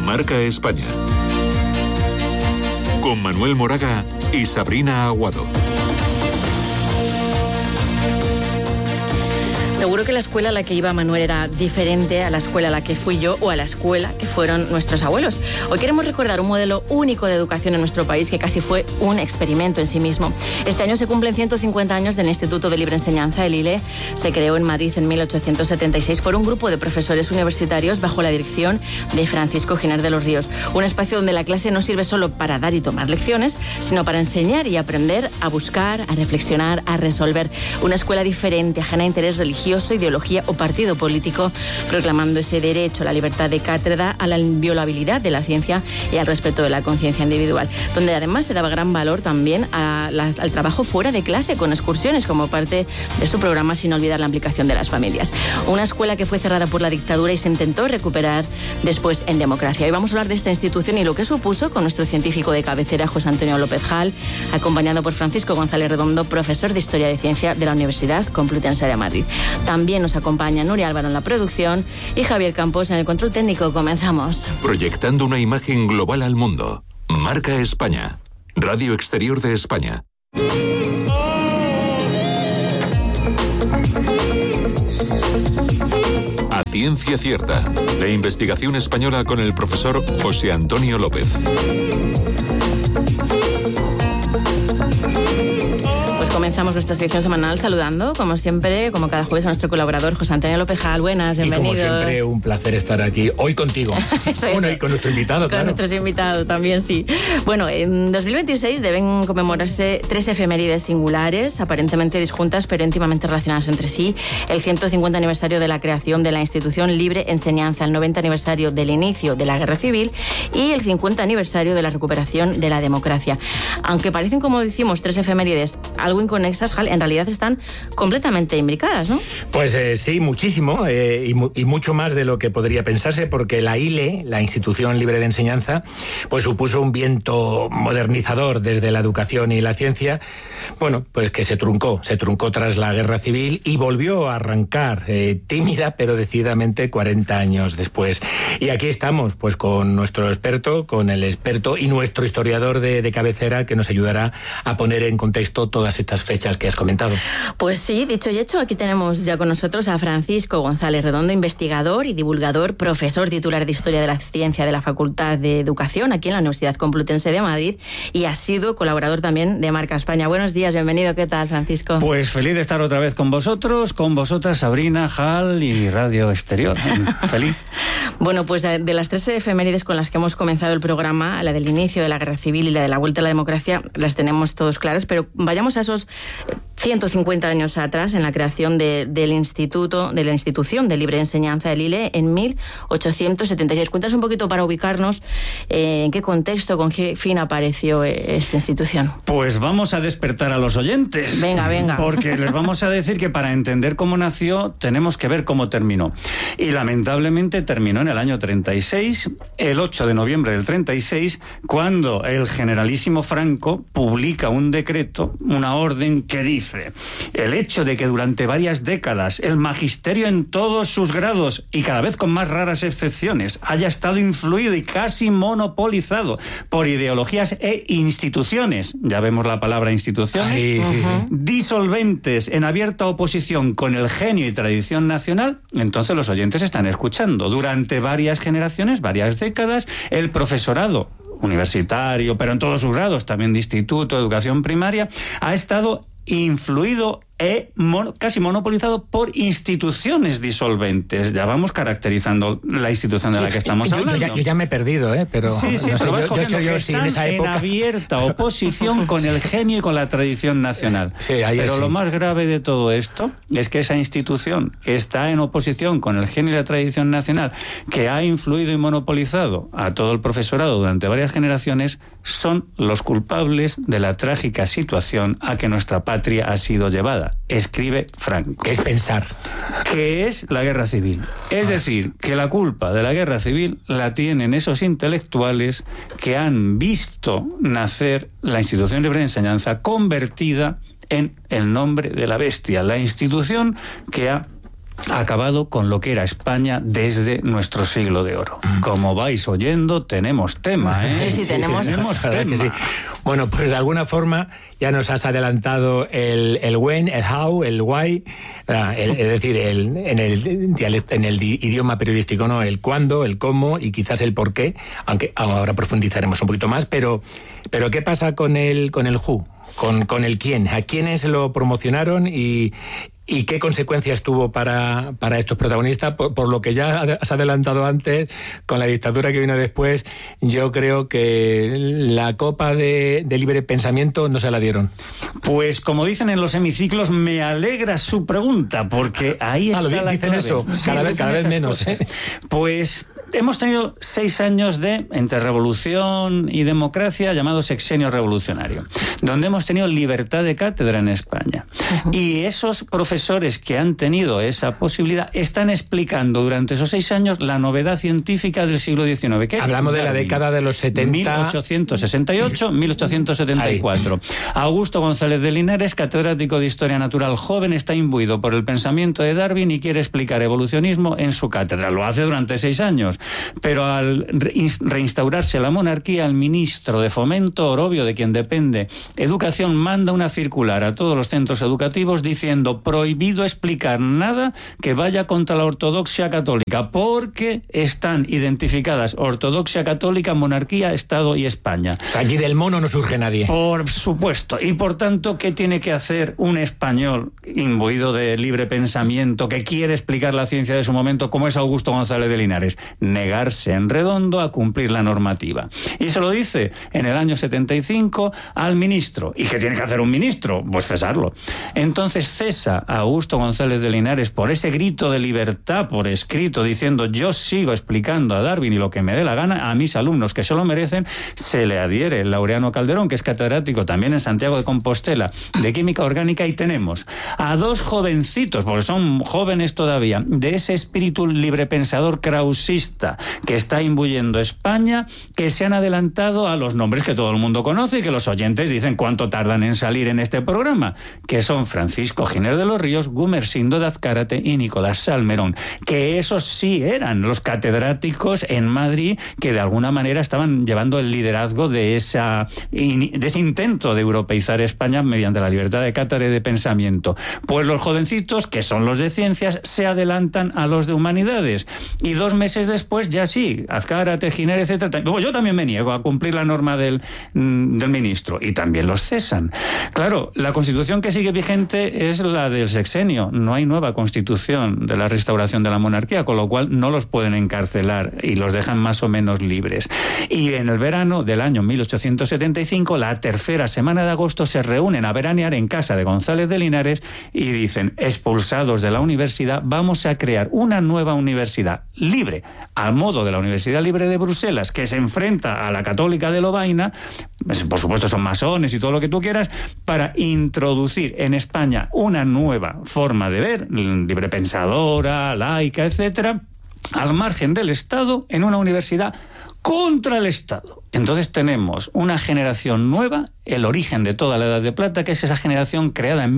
Marca España. Con Manuel Moraga y Sabrina Aguado. Seguro que la escuela a la que iba Manuel era diferente a la escuela a la que fui yo o a la escuela que fueron nuestros abuelos. Hoy queremos recordar un modelo único de educación en nuestro país que casi fue un experimento en sí mismo. Este año se cumplen 150 años del Instituto de Libre Enseñanza, el ILE. Se creó en Madrid en 1876 por un grupo de profesores universitarios bajo la dirección de Francisco Giner de los Ríos. Un espacio donde la clase no sirve solo para dar y tomar lecciones, sino para enseñar y aprender a buscar, a reflexionar, a resolver. Una escuela diferente, ajena a interés religioso, ideología o partido político, proclamando ese derecho a la libertad de cátedra, a la inviolabilidad de la ciencia y al respeto de la conciencia individual, donde además se daba gran valor también al trabajo fuera de clase, con excursiones como parte de su programa, sin olvidar la implicación de las familias. Una escuela que fue cerrada por la dictadura y se intentó recuperar después en democracia. Hoy vamos a hablar de esta institución y lo que supuso con nuestro científico de cabecera, José Antonio López Jal, acompañado por Francisco González Redondo, profesor de Historia de Ciencia de la Universidad Complutense de Madrid. También nos acompaña Nuria Álvaro en la producción y Javier Campos en el control técnico. Comenzamos. Proyectando una imagen global al mundo. Marca España. Radio Exterior de España. A ciencia cierta. La investigación española con el profesor José Antonio López. Comenzamos nuestra sección semanal saludando, como siempre, como cada jueves, a nuestro colaborador José Antonio López Jal. Buenas, bienvenido. Y como siempre, un placer estar aquí hoy contigo. Bueno, y con nuestro invitado, claro. Con nuestros invitados también, sí. Bueno, en 2026 deben conmemorarse 3 efemérides singulares, aparentemente disjuntas, pero íntimamente relacionadas entre sí. El 150 aniversario de la creación de la institución Libre Enseñanza, el 90 aniversario del inicio de la Guerra Civil y el 50 aniversario de la recuperación de la democracia. Aunque parecen, como decimos, 3 efemérides algo inconexas, Jal, en realidad están completamente imbricadas, ¿no? Pues sí, muchísimo, y mucho más de lo que podría pensarse, porque la ILE, la Institución Libre de Enseñanza, pues supuso un viento modernizador desde la educación y la ciencia, bueno, pues que se truncó tras la Guerra Civil y volvió a arrancar tímida pero decididamente 40 años después. Y aquí estamos, pues con nuestro experto, con el experto y nuestro historiador de cabecera, que nos ayudará a poner en contexto todas estas fechas que has comentado. Pues sí, dicho y hecho, aquí tenemos ya con nosotros a Francisco González Redondo, investigador y divulgador, profesor titular de Historia de la Ciencia de la Facultad de Educación aquí en la Universidad Complutense de Madrid y ha sido colaborador también de Marca España. Buenos días, bienvenido. ¿Qué tal, Francisco? Pues feliz de estar otra vez con vosotros, con vosotras, Sabrina, Jal y Radio Exterior. Feliz. Bueno, pues de las 3 efemérides con las que hemos comenzado el programa, la del inicio de la Guerra Civil y la de la vuelta a la democracia, las tenemos todos claras, pero vayamos a esos 150 años atrás, en la creación de la Institución de Libre Enseñanza, el ILE, en 1876. Cuéntanos un poquito para ubicarnos en qué contexto, con qué fin apareció esta institución. Pues vamos a despertar a los oyentes. Venga. Porque les vamos a decir que para entender cómo nació tenemos que ver cómo terminó. Y lamentablemente terminó en el año 36, el 8 de noviembre del 36, cuando el generalísimo Franco publica un decreto, una orden que dice: el hecho de que durante varias décadas el magisterio en todos sus grados y cada vez con más raras excepciones haya estado influido y casi monopolizado por ideologías e instituciones, ya vemos la palabra instituciones, disolventes en abierta oposición con el genio y tradición nacional. Entonces los oyentes están escuchando. Durante varias generaciones, varias décadas, el profesorado universitario, pero en todos sus grados, también de instituto, educación primaria, ha estado influido casi monopolizado por instituciones disolventes. Ya vamos caracterizando la institución de la que estamos hablando. Yo ya me he perdido, pero... Sí, no sé, pero vas cogiendo yo que sí, están en esa época. en abierta oposición con el genio y con la tradición nacional. Sí, pero lo más grave de todo esto es que esa institución que está en oposición con el genio y la tradición nacional, que ha influido y monopolizado a todo el profesorado durante varias generaciones, son los culpables de la trágica situación a que nuestra patria ha sido llevada. Escribe Franco. ¿Qué es pensar? Que es la guerra civil. Es decir, que la culpa de la guerra civil la tienen esos intelectuales que han visto nacer la Institución Libre de Enseñanza convertida en el nombre de la bestia, la institución que ha acabado con lo que era España desde nuestro siglo de oro. Como vais oyendo, tenemos tema, ¿eh? Sí, tenemos tema. Sí. Bueno, pues de alguna forma ya nos has adelantado el when, el how, el why, es decir, en el idioma periodístico, ¿no? El cuándo, el cómo y quizás el por qué, aunque ahora profundizaremos un poquito más, pero ¿qué pasa con el who? Con el quién, a quiénes lo promocionaron y qué consecuencias tuvo para estos protagonistas. Por lo que ya has adelantado antes, con la dictadura que vino después, yo creo que la copa de libre pensamiento no se la dieron. Pues como dicen en los hemiciclos, me alegra su pregunta, porque ahí está la dicen clave. Eso, sí, cada vez menos. Pues hemos tenido 6 años entre revolución y democracia, llamado sexenio revolucionario, donde hemos tenido libertad de cátedra en España. Y esos profesores que han tenido esa posibilidad están explicando durante esos 6 años la novedad científica del siglo XIX. Que es Hablamos Darwin, de la década de los 70. 1868, 1874. Ahí. Augusto González de Linares, catedrático de Historia Natural joven, está imbuido por el pensamiento de Darwin y quiere explicar evolucionismo en su cátedra. Lo hace durante 6 años. Pero al reinstaurarse la monarquía, el ministro de Fomento, Orobio, de quien depende Educación, manda una circular a todos los centros educativos diciendo: prohibido explicar nada que vaya contra la ortodoxia católica, porque están identificadas ortodoxia católica, monarquía, Estado y España. O sea, aquí del mono no surge nadie. Por supuesto. Y por tanto, ¿qué tiene que hacer un español imbuido de libre pensamiento que quiere explicar la ciencia de su momento, como es Augusto González de Linares? Negarse en redondo a cumplir la normativa. Y se lo dice en el año 75 al ministro. ¿Y qué tiene que hacer un ministro? Pues cesarlo. Entonces cesa a Augusto González de Linares por ese grito de libertad por escrito, diciendo: yo sigo explicando a Darwin y lo que me dé la gana a mis alumnos que se lo merecen. Se le adhiere el Laureano Calderón, que es catedrático también en Santiago de Compostela de Química Orgánica, y tenemos a 2 jovencitos, porque son jóvenes todavía, de ese espíritu librepensador krausista que está imbuyendo España, que se han adelantado a los nombres que todo el mundo conoce y que los oyentes dicen cuánto tardan en salir en este programa, que son Francisco Giner de los Ríos, Gumersindo de Azcárate y Nicolás Salmerón, que esos sí eran los catedráticos en Madrid que de alguna manera estaban llevando el liderazgo de ese intento de europeizar España mediante la libertad de cátedra y de pensamiento. Pues los jovencitos, que son los de ciencias, se adelantan a los de humanidades, y 2 meses después ya sí, Azcárate, Giner, etcétera. Yo también me niego a cumplir la norma del ministro, y también los cesan. Claro, la Constitución que sigue vigente es la del sexenio. No hay nueva Constitución de la restauración de la monarquía, con lo cual no los pueden encarcelar y los dejan más o menos libres. Y en el verano del año 1875, la tercera semana de agosto, se reúnen a veranear en casa de González de Linares y dicen: expulsados de la universidad, vamos a crear una nueva universidad libre, al modo de la Universidad Libre de Bruselas, que se enfrenta a la Católica de Lovaina, por supuesto son masones y todo lo que tú quieras, para introducir en España una nueva forma de ver, librepensadora, laica, etcétera, al margen del Estado, en una universidad contra el Estado. Entonces tenemos una generación nueva, el origen de toda la Edad de Plata, que es esa generación creada en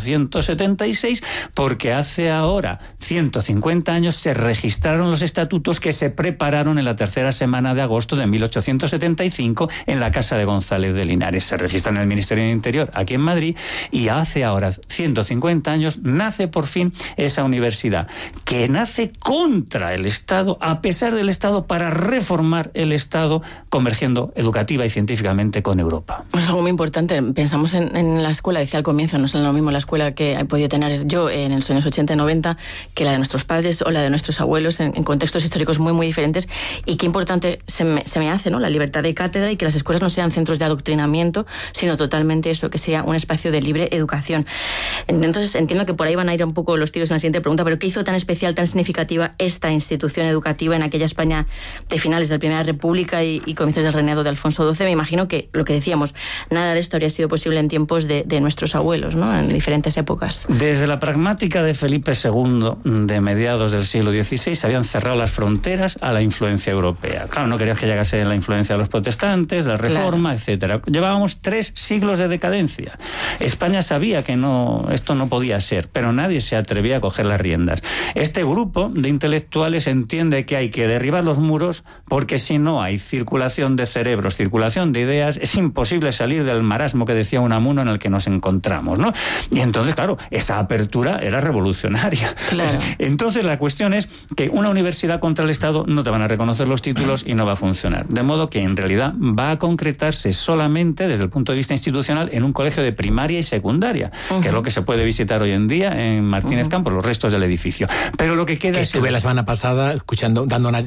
1876, porque hace ahora 150 años se registraron los estatutos que se prepararon en la tercera semana de agosto de 1875 en la casa de González de Linares. Se registran en el Ministerio del Interior, aquí en Madrid, y hace ahora 150 años nace por fin esa universidad, que nace contra el Estado, a pesar del Estado, para reformar el Estado, convergiendo educativa y científicamente con Europa. Es algo muy importante. Pensamos en la escuela, decía al comienzo, no es lo mismo la escuela que he podido tener yo en los años 80 y 90 que la de nuestros padres o la de nuestros abuelos, en contextos históricos muy, muy diferentes. Y qué importante se me hace, ¿no?, la libertad de cátedra, y que las escuelas no sean centros de adoctrinamiento, sino totalmente eso, que sea un espacio de libre educación. Entonces entiendo que por ahí van a ir un poco los tiros en la siguiente pregunta, pero ¿qué hizo tan especial, tan significativa esta institución educativa en aquella España de finales de la Primera República y comienzos del reinado de Alfonso XII? Me imagino que, lo que decíamos, nada de esto habría sido posible en tiempos de nuestros abuelos, ¿no? En diferentes épocas. Desde la pragmática de Felipe II de mediados del siglo XVI se habían cerrado las fronteras a la influencia europea. Claro, no querías que llegase la influencia de los protestantes, la Reforma, etcétera. Llevábamos 3 siglos de decadencia. España sabía que esto no podía ser, pero nadie se atrevía a coger las riendas. Este grupo de intelectuales entiende que hay que derribar los muros porque si no hay circulación de cerebros, circulación de ideas, es imposible salir del marasmo que decía Unamuno en el que nos encontramos, ¿no? Y entonces, claro, esa apertura era revolucionaria. Claro. Entonces la cuestión es que una universidad contra el Estado no te van a reconocer los títulos y no va a funcionar. De modo que en realidad va a concretarse solamente desde el punto de vista institucional en un colegio de primaria y secundaria, que es lo que se puede visitar hoy en día en Martínez Campos, los restos del edificio. Pero lo que queda estuve la semana pasada escuchando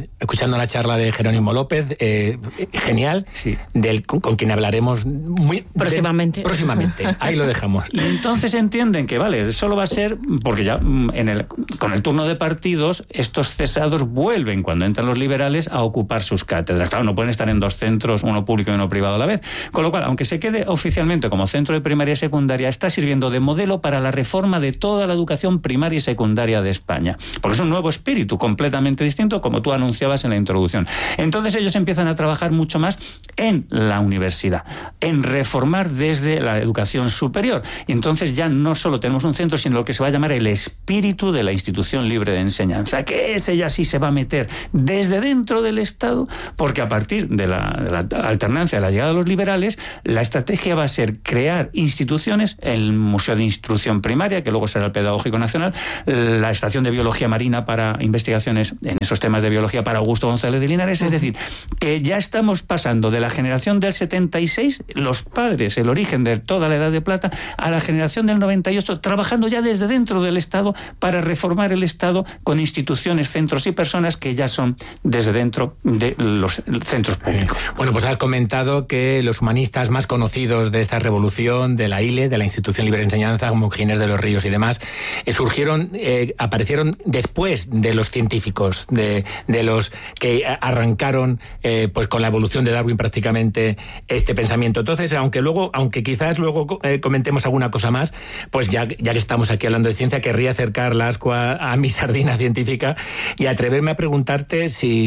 una charla de Jerónimo López, genial, sí, con quien hablaremos próximamente. Ahí lo dejamos. Y entonces entienden que vale, solo va a ser porque ya con el turno de partidos estos cesados vuelven cuando entran los liberales a ocupar sus cátedras. Claro, no pueden estar en 2 centros, uno público y uno privado a la vez. Con lo cual, aunque se quede oficialmente como centro de primaria y secundaria, está sirviendo de modelo para la reforma de toda la educación primaria y secundaria de España. Porque es un nuevo espíritu completamente distinto, como tú anunciabas en la introducción. Entonces ellos empiezan a trabajar mucho más en la universidad, en reformar desde la educación superior. Y entonces ya no solo tenemos un centro, sino lo que se va a llamar el espíritu de la institución libre de enseñanza, que ese ya sí se va a meter desde dentro del Estado, porque a partir de la alternancia de la llegada de los liberales, la estrategia va a ser crear instituciones, el Museo de Instrucción Primaria, que luego será el Pedagógico Nacional, la Estación de Biología Marina para investigaciones en esos temas de biología para Augusto González de Linares, es decir, que ya estamos pasando de la generación del 76, los padres, el origen de toda la Edad de Plata, a la generación del 98, trabajando ya desde dentro del Estado para reformar el Estado con instituciones, centros y personas que ya son desde dentro de los centros públicos. Bueno, pues has comentado que los humanistas más conocidos de esta revolución, de la ILE, de la Institución Libre de Enseñanza, como Ginés de los Ríos y demás, aparecieron después de los científicos, de los que arrancaron pues con la evolución de Darwin prácticamente este pensamiento. Entonces, aunque quizás luego comentemos alguna cosa más, pues ya que estamos aquí hablando de ciencia, querría acercar la ascua a mi sardina científica y atreverme a preguntarte si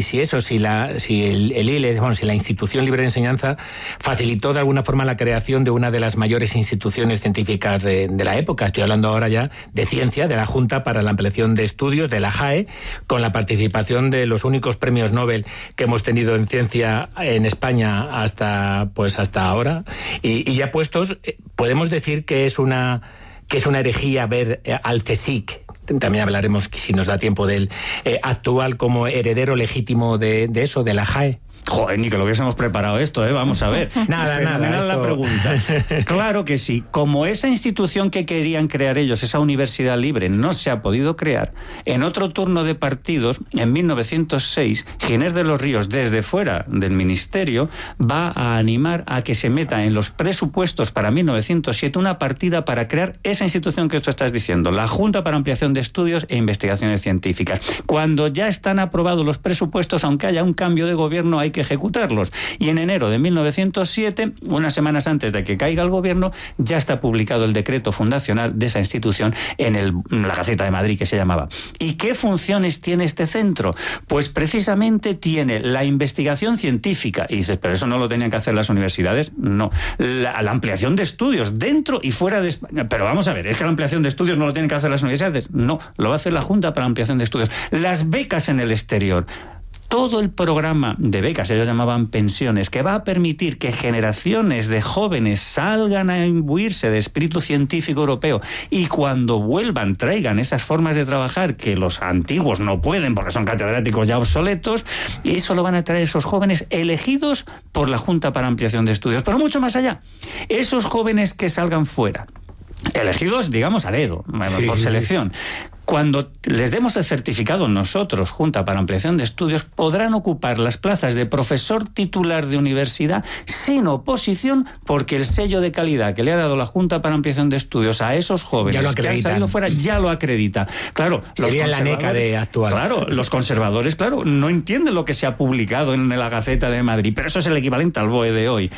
el ILE, si la Institución Libre de Enseñanza facilitó de alguna forma la creación de una de las mayores instituciones científicas de la época. Estoy hablando ahora ya de ciencia, de la Junta para la Ampliación de Estudios, de la JAE, con la participación de los únicos premios Nobel que hemos tenido en ciencia en España hasta ahora. Y ya puestos, podemos decir que es una herejía ver al CSIC, también hablaremos, si nos da tiempo, del actual como heredero legítimo de eso, de la JAE. Joder, ni que lo hubiésemos preparado esto, vamos a ver. Nada. La pregunta. Claro que sí. Como esa institución que querían crear ellos, esa universidad libre, no se ha podido crear, en otro turno de partidos, en 1906, Ginés de los Ríos, desde fuera del ministerio, va a animar a que se meta en los presupuestos para 1907 una partida para crear esa institución que tú estás diciendo, la Junta para Ampliación de Estudios e Investigaciones Científicas. Cuando ya están aprobados los presupuestos, aunque haya un cambio de gobierno, hay que ejecutarlos. Y en enero de 1907, unas semanas antes de que caiga el gobierno, ya está publicado el decreto fundacional de esa institución en la Gaceta de Madrid, que se llamaba. ¿Y qué funciones tiene este centro? Pues precisamente tiene la investigación científica. Y dices, ¿pero eso no lo tenían que hacer las universidades? No. La ampliación de estudios dentro y fuera de España. Pero vamos a ver, ¿es que la ampliación de estudios no lo tienen que hacer las universidades? No, lo va a hacer la Junta para la Ampliación de Estudios. Las becas en el exterior. Todo el programa de becas, ellos llamaban pensiones, que va a permitir que generaciones de jóvenes salgan a imbuirse de espíritu científico europeo y cuando vuelvan traigan esas formas de trabajar que los antiguos no pueden porque son catedráticos ya obsoletos, y eso lo van a traer esos jóvenes elegidos por la Junta para Ampliación de Estudios. Pero mucho más allá, esos jóvenes que salgan fuera, elegidos, digamos, a dedo, por selección. Cuando les demos el certificado nosotros, Junta para Ampliación de Estudios, podrán ocupar las plazas de profesor titular de universidad sin oposición, porque el sello de calidad que le ha dado la Junta para Ampliación de Estudios a esos jóvenes que han salido fuera ya lo acredita. Claro, sería la NECA de actual. Claro, los conservadores, no entienden lo que se ha publicado en la Gaceta de Madrid, pero eso es el equivalente al BOE de hoy.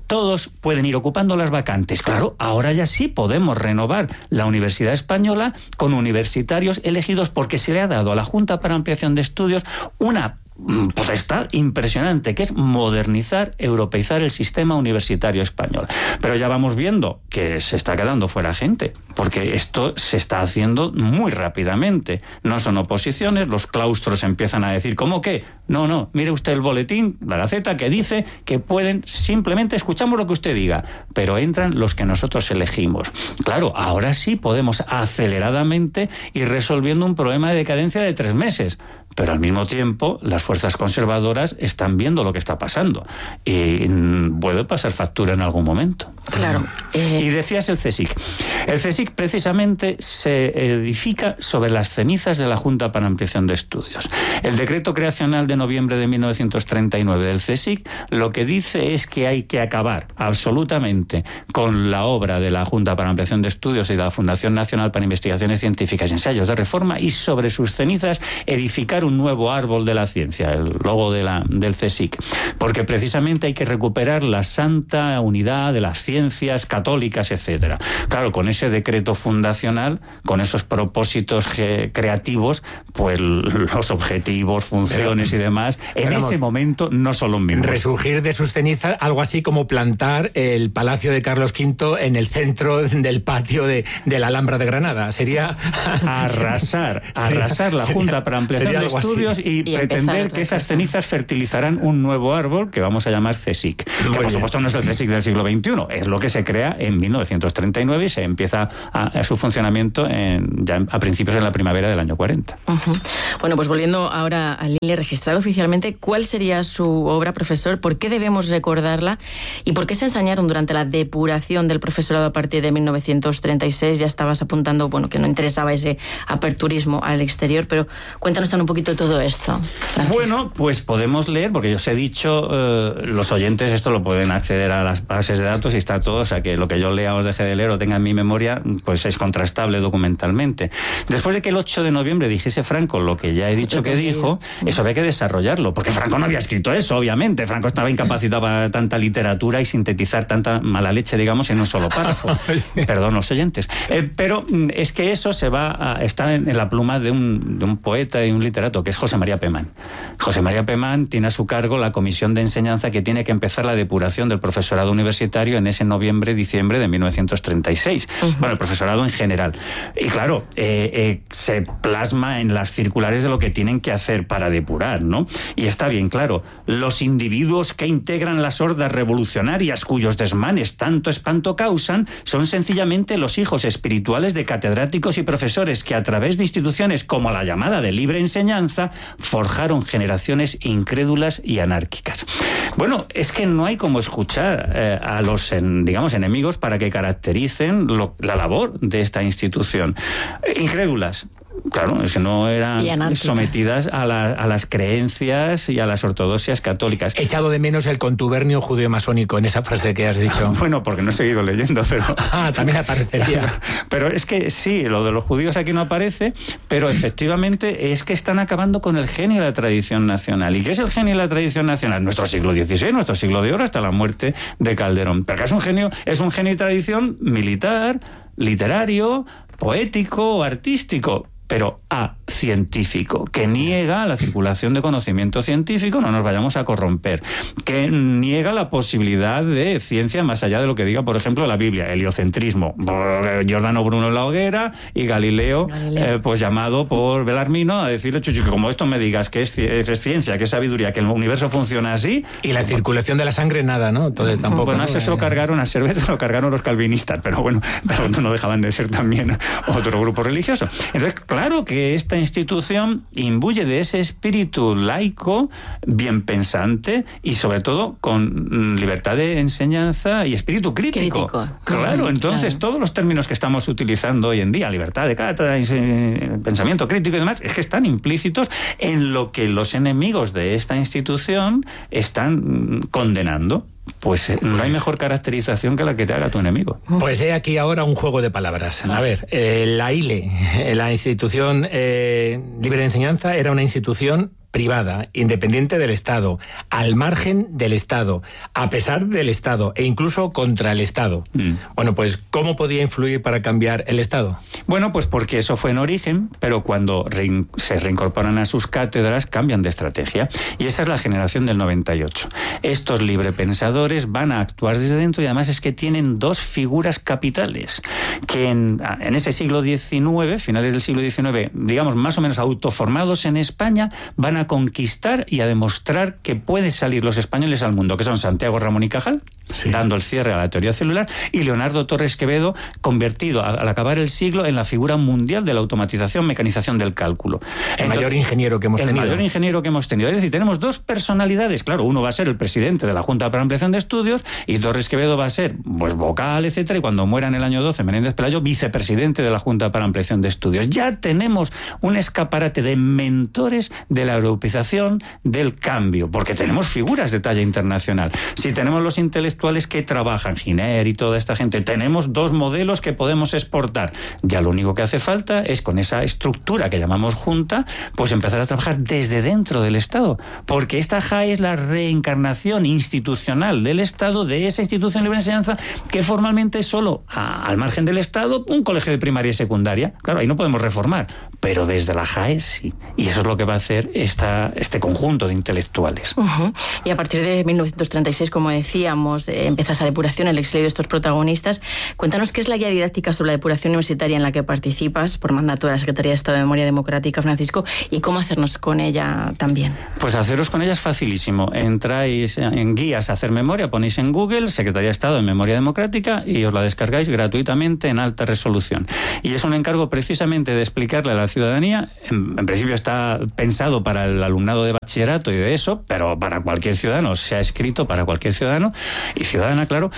todos pueden ir ocupando las vacantes. Claro, ahora ya sí podemos renovar la Universidad Española con universitarios elegidos, porque se le ha dado a la Junta para Ampliación de Estudios una potestad impresionante, que es modernizar, europeizar el sistema universitario español. Pero ya vamos viendo que se está quedando fuera gente, porque esto se está haciendo muy rápidamente. No son oposiciones, los claustros empiezan a decir, ¿cómo qué? No, mire usted el boletín, la Gaceta, que dice que pueden, simplemente escuchamos lo que usted diga, pero entran los que nosotros elegimos. Claro, ahora sí podemos aceleradamente ir resolviendo un problema de decadencia de 3 meses, pero al mismo tiempo las fuerzas conservadoras están viendo lo que está pasando y puede pasar factura en algún momento. Claro. Y decías el CSIC. El CSIC precisamente se edifica sobre las cenizas de la Junta para Ampliación de Estudios. El decreto creacional de noviembre de 1939 del CSIC lo que dice es que hay que acabar absolutamente con la obra de la Junta para Ampliación de Estudios y de la Fundación Nacional para Investigaciones Científicas y Ensayos de Reforma, y sobre sus cenizas edificar un nuevo árbol de la ciencia, el logo del CSIC, porque precisamente hay que recuperar la santa unidad de las ciencias católicas, etcétera. Claro, con ese decreto fundacional, con esos propósitos creativos, pues los objetivos, funciones y demás, en ese momento no son los mismos. Resurgir de sus cenizas, algo así como plantar el Palacio de Carlos V en el centro del patio de la Alhambra de Granada. Sería arrasar la Junta para Ampliación de Estudios y pretender que esas cenizas fertilizarán un nuevo árbol que vamos a llamar CSIC. Que por supuesto no es el CSIC del siglo XXI, es lo que se crea en 1939 y se empieza a su funcionamiento ya a principios de la primavera del año 40. Bueno, pues volviendo ahora al ILE, registrado oficialmente, ¿cuál sería su obra, profesor? ¿Por qué debemos recordarla? ¿Y por qué se ensañaron durante la depuración del profesorado a partir de 1936? Ya estabas apuntando, bueno, que no interesaba ese aperturismo al exterior, pero cuéntanos un poquito todo esto, Francisco. Bueno, pues podemos leer, porque yo os he dicho, los oyentes esto lo pueden acceder a las bases de datos y está todo, o sea que lo que yo lea o deje de leer o tenga en mi memoria, pues es contrastable documentalmente. Después de que el 8 de noviembre dijese Franco lo que ya he dicho que dijo, eso había que desarrollarlo, porque Franco no había escrito eso, obviamente. Franco estaba incapacitado para tanta literatura y sintetizar tanta mala leche, digamos, en un solo párrafo. Perdón, los oyentes. Pero es que eso está en la pluma de un poeta y un literato, que es José María Pemán. José María Pemán tiene a su cargo la comisión de enseñanza que tiene que empezar la depuración del profesorado universitario en ese noviembre-diciembre de 1936. Bueno, el profesorado en general. Y claro, se plasma en las circulares de lo que tienen que hacer para depurar, ¿no? Y está bien claro, los individuos que integran las hordas revolucionarias cuyos desmanes tanto espanto causan son sencillamente los hijos espirituales de catedráticos y profesores que a través de instituciones como la llamada de libre enseñanza forjaron generaciones incrédulas y anárquicas. Bueno, es que no hay como escuchar a los, digamos, enemigos para que caractericen la labor de esta institución. Incrédulas. Claro, es que no eran sometidas a las creencias y a las ortodoxias católicas. He echado de menos el contubernio judeo-masónico en esa frase que has dicho. Bueno, porque no he seguido leyendo, pero... también aparecería. Pero es que sí, lo de los judíos aquí no aparece, pero efectivamente es que están acabando con el genio de la tradición nacional. ¿Y qué es el genio de la tradición nacional? Nuestro siglo XVI, nuestro siglo de oro, hasta la muerte de Calderón. Pero acá es un genio de tradición militar, literario, poético, artístico, pero científico, que niega la circulación de conocimiento científico, no nos vayamos a corromper, que niega la posibilidad de ciencia más allá de lo que diga, por ejemplo, la Biblia, heliocentrismo, Giordano Bruno en la hoguera y Galileo. Pues llamado por Belarmino a decirle, Chuchu, que como esto me digas que es ciencia, que es sabiduría, que el universo funciona así. Y la circulación de la sangre, nada, ¿no? Entonces tampoco. Bueno, eso lo cargaron a Servet, lo cargaron los calvinistas, pero bueno, no dejaban de ser también otro grupo religioso. Entonces, claro que esta institución imbuye de ese espíritu laico, bien pensante y sobre todo con libertad de enseñanza y espíritu crítico. Claro, entonces todos los términos que estamos utilizando hoy en día, libertad de cátedra, pensamiento crítico y demás, es que están implícitos en lo que los enemigos de esta institución están condenando. Pues no hay mejor caracterización que la que te haga tu enemigo. Pues he aquí ahora un juego de palabras. A ver, la ILE, la Institución Libre de Enseñanza, era una institución privada, independiente del Estado, al margen del Estado, a pesar del Estado e incluso contra el Estado. Bueno, pues ¿cómo podía influir para cambiar el Estado? Bueno, pues porque eso fue en origen, pero cuando se reincorporan a sus cátedras cambian de estrategia. Y esa es la generación del 98. Estos librepensadores van a actuar desde dentro y además es que tienen dos figuras capitales que en ese siglo XIX, finales del siglo XIX, digamos más o menos autoformados en España, van a conquistar y a demostrar que pueden salir los españoles al mundo, que son Santiago Ramón y Cajal, dando el cierre a la teoría celular, y Leonardo Torres Quevedo, convertido al acabar el siglo en la figura mundial de la automatización, mecanización del cálculo. El mayor ingeniero que hemos tenido. El mayor ingeniero que hemos tenido. Es decir, tenemos dos personalidades. Claro, uno va a ser el presidente de la Junta para Ampliación de Estudios y Torres Quevedo va a ser pues vocal, etcétera, y cuando muera en el año 12 Menéndez Pelayo, vicepresidente de la Junta para Ampliación de Estudios. Ya tenemos un escaparate de mentores de la europeización del cambio, porque tenemos figuras de talla internacional. Si tenemos los intelectuales que trabajan, Giner y toda esta gente, tenemos dos modelos que podemos exportar. Ya lo único que hace falta es, con esa estructura que llamamos Junta, pues empezar a trabajar desde dentro del Estado, porque esta JAE es la reencarnación institucional del Estado, de esa institución libre de enseñanza que formalmente es solo al margen del Estado un colegio de primaria y secundaria. Claro, ahí no podemos reformar, pero desde la JAE sí. Y eso es lo que va a hacer este conjunto de intelectuales. Y a partir de 1936, como decíamos, empieza esa depuración, el exilio de estos protagonistas. Cuéntanos qué es la guía didáctica sobre la depuración universitaria en la que participas por mandato de la Secretaría de Estado de Memoria Democrática, Francisco, y cómo hacernos con ella también. Pues haceros con ella es facilísimo. Entráis en guías a hacer memoria, ponéis en Google Secretaría de Estado de Memoria Democrática y os la descargáis gratuitamente en alta resolución. Y es un encargo precisamente de explicarle a la ciudadanía, en principio está pensado para el alumnado de bachillerato y de eso, pero para cualquier ciudadano, se ha escrito para cualquier ciudadano y ciudadana, claro,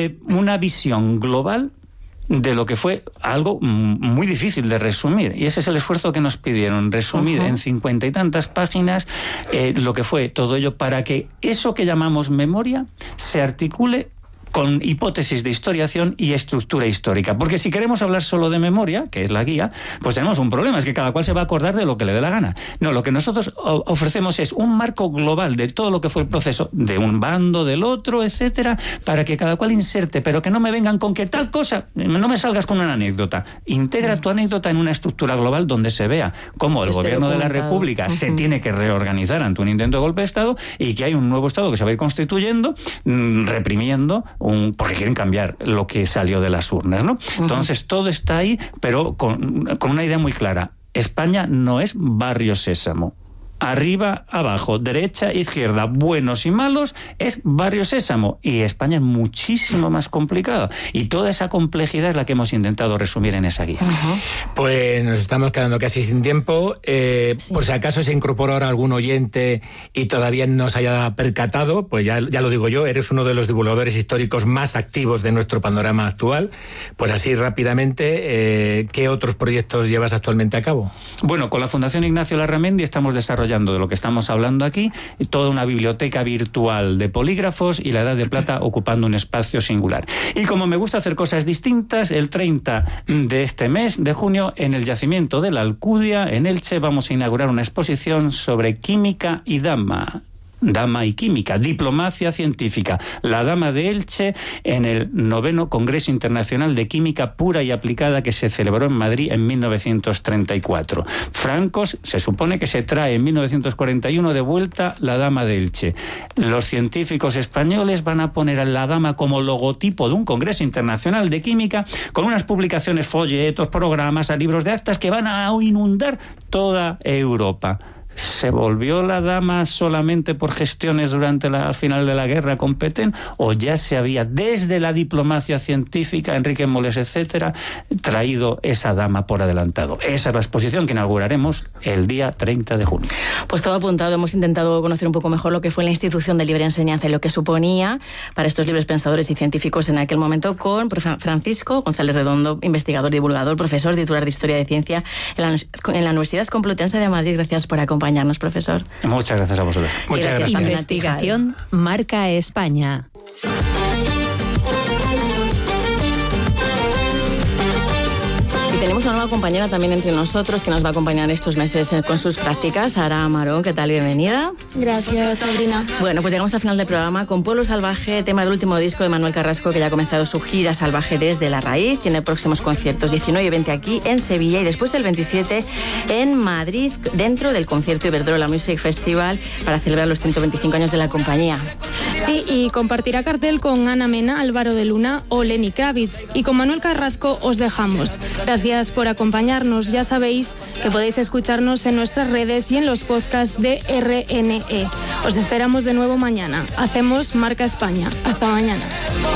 una visión global de lo que fue algo muy difícil de resumir. Y ese es el esfuerzo que nos pidieron, resumir en 50 y tantas páginas lo que fue todo ello para que eso que llamamos memoria se articule con hipótesis de historiación y estructura histórica. Porque si queremos hablar solo de memoria, que es la guía, pues tenemos un problema, es que cada cual se va a acordar de lo que le dé la gana. No, lo que nosotros ofrecemos es un marco global de todo lo que fue el proceso de un bando, del otro, etcétera, para que cada cual inserte, pero que no me vengan con que tal cosa, no me salgas con una anécdota. Integra tu anécdota en una estructura global donde se vea cómo el gobierno de la República se tiene que reorganizar ante un intento de golpe de Estado y que hay un nuevo Estado que se va a ir constituyendo, reprimiendo porque quieren cambiar lo que salió de las urnas, ¿no? Entonces todo está ahí, pero con una idea muy clara. España no es Barrio Sésamo. Arriba, abajo, derecha, izquierda, buenos y malos, es Barrio Sésamo. Y España es muchísimo más complicada. Y toda esa complejidad es la que hemos intentado resumir en esa guía. Pues nos estamos quedando casi sin tiempo. Por si acaso se incorpora ahora algún oyente y todavía no se haya percatado, pues ya lo digo yo, eres uno de los divulgadores históricos más activos de nuestro panorama actual. Pues así rápidamente, ¿qué otros proyectos llevas actualmente a cabo? Bueno, con la Fundación Ignacio Larramendi estamos desarrollando de lo que estamos hablando aquí, toda una biblioteca virtual de polígrafos y la Edad de Plata ocupando un espacio singular. Y como me gusta hacer cosas distintas, el 30 de este mes de junio, en el yacimiento de la Alcudia, en Elche, vamos a inaugurar una exposición sobre química y dama y química, diplomacia científica. La Dama de Elche en el 9º Congreso Internacional de Química Pura y Aplicada que se celebró en Madrid en 1934. Francos se supone que se trae en 1941 de vuelta la Dama de Elche. Los científicos españoles van a poner a la Dama como logotipo de un Congreso Internacional de Química con unas publicaciones, folletos, programas, libros de actas que van a inundar toda Europa. ¿Se volvió la Dama solamente por gestiones durante al final de la guerra con Petén? ¿O ya se había, desde la diplomacia científica, Enrique Moles, etcétera, traído esa Dama por adelantado? Esa es la exposición que inauguraremos el día 30 de junio. Pues todo apuntado. Hemos intentado conocer un poco mejor lo que fue la institución de libre enseñanza y lo que suponía para estos libres pensadores y científicos en aquel momento con Francisco González Redondo, investigador, divulgador, profesor, titular de Historia de Ciencia en la Universidad Complutense de Madrid. Gracias por acompañarnos, profesor. Muchas gracias a vosotros. Muchas gracias. Investigación Marca España. Y tenemos tenemos una nueva compañera también entre nosotros que nos va a acompañar estos meses con sus prácticas. Sara Amarón, ¿qué tal? Bienvenida. Gracias, Sabrina. Bueno, pues llegamos al final del programa con Pueblo Salvaje, tema del último disco de Manuel Carrasco, que ya ha comenzado su gira salvaje desde la raíz. Tiene próximos conciertos 19 y 20 aquí en Sevilla y después el 27 en Madrid, dentro del concierto Iberdrola Music Festival, para celebrar los 125 años de la compañía. Sí, y compartirá cartel con Ana Mena, Álvaro de Luna o Lenny Kravitz. Y con Manuel Carrasco os dejamos. Gracias por acompañarnos. Ya sabéis que podéis escucharnos en nuestras redes y en los podcasts de RNE. Os esperamos de nuevo mañana. Hacemos Marca España. Hasta mañana.